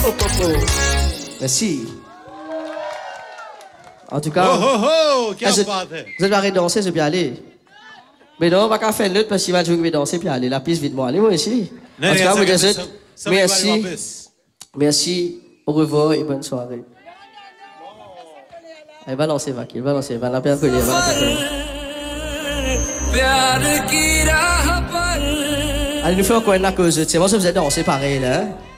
Merci. En tout cas, quelle je batte. vais arrêter de danser, je vais aller. Mais non, on va pas faire l'autre parce qu'il va jouer, je vais danser puis aller. La piste vite moi. Allez, moi ici. En tout cas, vous dites merci. Merci, au revoir et bonne soirée. Elle va lancer, va lancer, va la faire coller, va la faire coller. Allez, nous faire encore une cause. C'est moi, ça vous êtes dansé pareil, là.